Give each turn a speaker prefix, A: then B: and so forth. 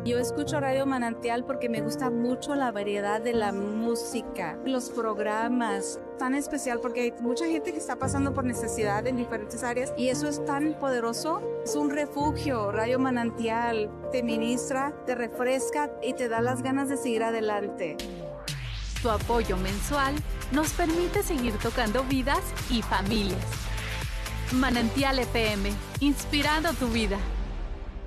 A: Yo escucho Radio Manantial porque me gusta mucho la variedad de la música, los programas. Tan especial porque hay mucha gente que está pasando por necesidad en diferentes áreas y eso es tan poderoso. Es un refugio. Radio Manantial te ministra, te refresca y te da las ganas de seguir adelante.
B: Tu apoyo mensual nos permite seguir tocando vidas y familias. Manantial FM, inspirando tu vida.